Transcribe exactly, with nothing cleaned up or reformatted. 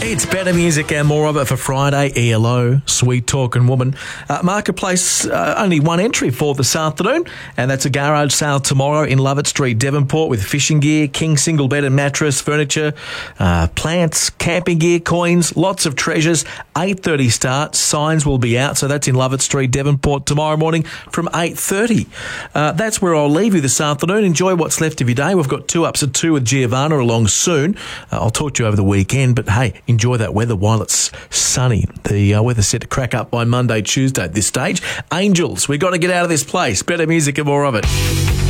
It's better music and more of it for Friday. E L O, Sweet Talking Woman. Uh, Marketplace, uh, only one entry for this afternoon, and that's a garage sale tomorrow in Lovett Street, Devonport, with fishing gear, king single bed and mattress, furniture, uh, plants, camping gear, coins, lots of treasures. eight thirty start. Signs will be out, so that's in Lovett Street, Devonport, tomorrow morning from eight thirty. Uh, that's where I'll leave you this afternoon. Enjoy what's left of your day. We've got two ups at two with Giovanna along soon. Uh, I'll talk to you over the weekend, but hey, enjoy that weather while it's sunny. The uh, weather's set to crack up by Monday, Tuesday at this stage. Angels, we've got to get out of this place. Better music and more of it.